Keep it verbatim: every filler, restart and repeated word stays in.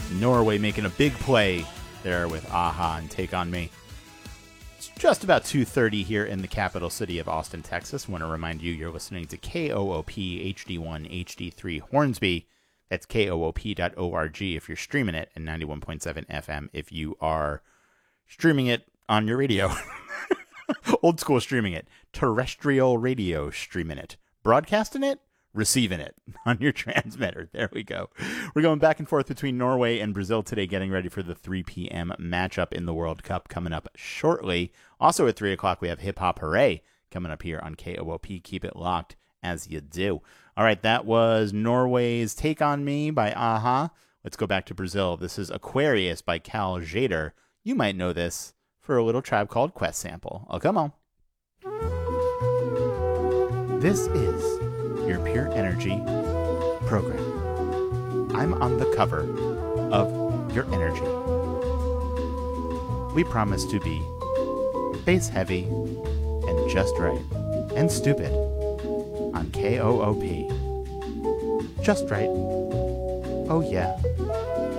Norway making a big play there with a-ha and Take On Me. It's just about two thirty here in the capital city of Austin, Texas. I want to remind you you're listening to K O O P H D one H D three Hornsby. That's K O O P dot org if you're streaming it, and ninety-one point seven F M if you are streaming it on your radio. Old school streaming it. Terrestrial radio streaming it. Broadcasting it. Receiving it on your transmitter. There we go. We're going back and forth between Norway and Brazil today, getting ready for the three p.m. matchup in the World Cup coming up shortly. Also at three o'clock, we have Hip Hop Hooray coming up here on K O O P. Keep it locked as you do. All right, that was Norway's Take On Me by a-ha. Let's go back to Brazil. This is Aquarius by Cal Jader. You might know this for a little Tribe Called Quest sample. Oh, come on. This is your Pure Energy program. I'm on the cover of Your Energy. We promise to be bass heavy and just right and stupid on K O O P. Just right. Oh yeah.